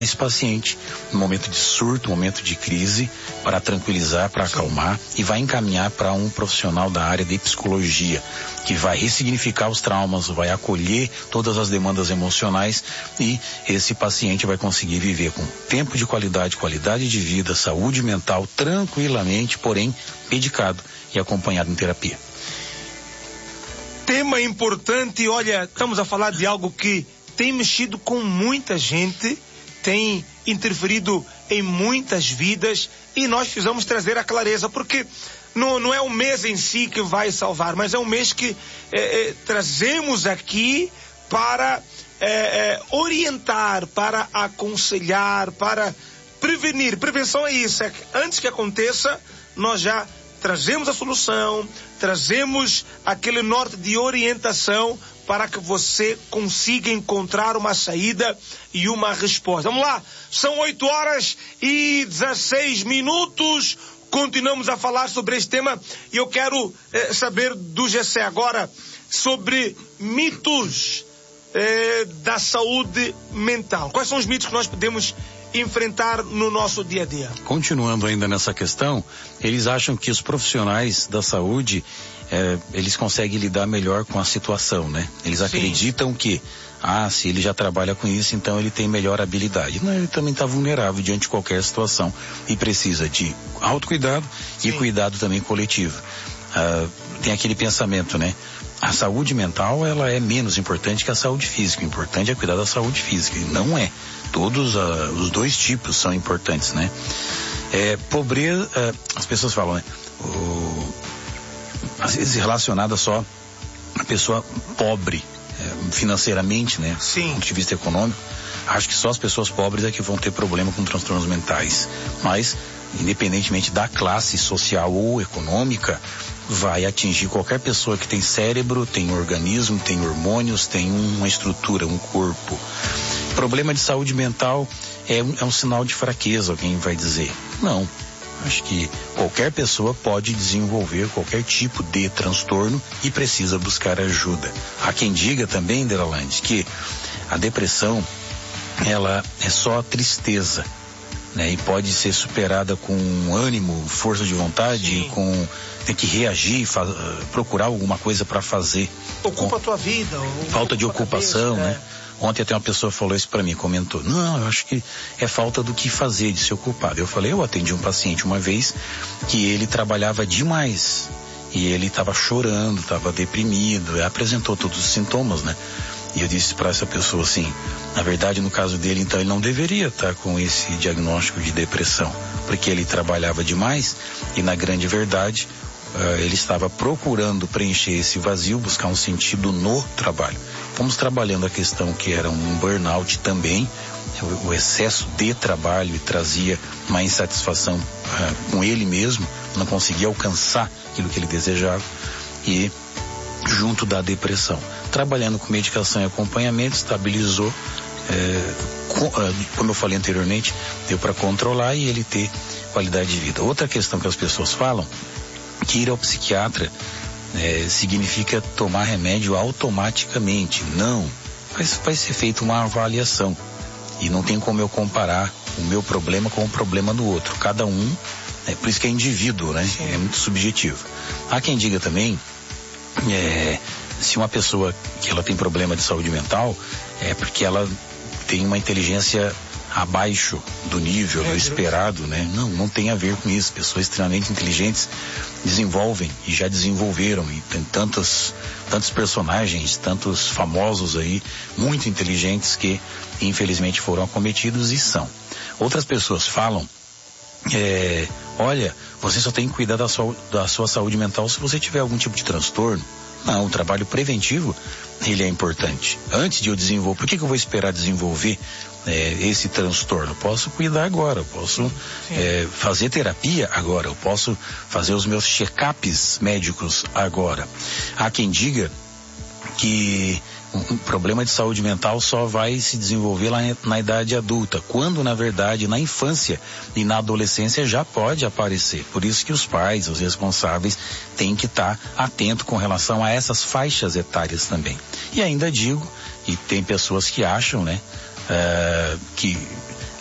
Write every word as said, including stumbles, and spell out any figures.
esse paciente no momento de surto, momento de crise, para tranquilizar, para acalmar, e vai encaminhar para um profissional da área de psicologia, que vai ressignificar os traumas, vai acolher todas as demandas emocionais, e esse paciente vai conseguir viver com tempo de qualidade, qualidade de vida, saúde mental, tranquilamente, porém medicado e acompanhado em terapia. Tema importante, olha, estamos a falar de algo que tem mexido com muita gente, tem interferido em muitas vidas, e nós precisamos trazer a clareza, porque não, não é o mês em si que vai salvar, mas é um mês que é, é, trazemos aqui para é, é, orientar, para aconselhar, para prevenir. Prevenção é isso, é que antes que aconteça, nós já trazemos a solução, trazemos aquele norte de orientação para que você consiga encontrar uma saída e uma resposta. Vamos lá, são oito horas e dezesseis minutos, continuamos a falar sobre este tema, e eu quero eh, saber do G C agora sobre mitos eh, da saúde mental. Quais são os mitos que nós podemos enfrentar no nosso dia a dia? Continuando ainda nessa questão, eles acham que os profissionais da saúde, é, eles conseguem lidar melhor com a situação, né? Eles Sim. acreditam que, ah, se ele já trabalha com isso, então ele tem melhor habilidade. Não, ele também está vulnerável diante de qualquer situação e precisa de autocuidado Sim. e cuidado também coletivo. Ah, tem aquele pensamento, né? A saúde mental, ela é menos importante que a saúde física. O importante é cuidar da saúde física, e não é. Todos uh, os dois tipos são importantes, né? É, pobreza, uh, as pessoas falam, né? O, às vezes relacionada só a pessoa pobre, é, financeiramente, né? Sim. Do ponto de vista econômico, acho que só as pessoas pobres é que vão ter problema com transtornos mentais. Mas, independentemente da classe social ou econômica, vai atingir qualquer pessoa que tem cérebro, tem organismo, tem hormônios, tem uma estrutura, um corpo. Problema de saúde mental é um, é um sinal de fraqueza, alguém vai dizer. Não. Acho que qualquer pessoa pode desenvolver qualquer tipo de transtorno e precisa buscar ajuda. Há quem diga também, Deralande, que a depressão, ela é só tristeza, né? E pode ser superada com ânimo, força de vontade, Sim. com tem que reagir, faz, procurar alguma coisa para fazer. Ocupa a tua vida. Falta de ocupação, cabeça, né? né? Ontem até uma pessoa falou isso para mim, comentou, não, eu acho que é falta do que fazer, de se ocupar. Eu falei, eu atendi um paciente uma vez que ele trabalhava demais e ele estava chorando, estava deprimido, apresentou todos os sintomas, né? E eu disse para essa pessoa assim, na verdade no caso dele, então ele não deveria estar com esse diagnóstico de depressão, porque ele trabalhava demais e na grande verdade uh, ele estava procurando preencher esse vazio, buscar um sentido no trabalho. Fomos trabalhando a questão que era um burnout também, o, o excesso de trabalho, e trazia uma insatisfação uh, com ele mesmo, não conseguia alcançar aquilo que ele desejava, e junto da depressão. Trabalhando com medicação e acompanhamento, estabilizou, é, com, uh, como eu falei anteriormente, deu para controlar e ele ter qualidade de vida. Outra questão que as pessoas falam, que ir ao psiquiatra é, significa tomar remédio automaticamente. Não, vai, vai ser feita uma avaliação e não tem como eu comparar o meu problema com o problema do outro. Cada um, é por isso que é indivíduo, né? Sim. É muito subjetivo. Há quem diga também, é, se uma pessoa que ela tem problema de saúde mental, é porque ela tem uma inteligência abaixo do nível, do esperado, né? Não, não tem a ver com isso. Pessoas extremamente inteligentes desenvolvem e já desenvolveram, e tem tantos, tantos personagens, tantos famosos aí, muito inteligentes, que infelizmente foram acometidos e são. Outras pessoas falam, é, olha, você só tem que cuidar da sua, da sua saúde mental se você tiver algum tipo de transtorno. Não, o trabalho preventivo, ele é importante. Antes de eu desenvolver, por que, que eu vou esperar desenvolver é, esse transtorno? Eu posso cuidar agora, eu posso é, fazer terapia agora, eu posso fazer os meus check-ups médicos agora. Há quem diga que um problema de saúde mental só vai se desenvolver lá na idade adulta, quando na verdade na infância e na adolescência já pode aparecer. Por isso que os pais, os responsáveis, têm que estar atentos com relação a essas faixas etárias também. E ainda digo, e tem pessoas que acham, né, uh, que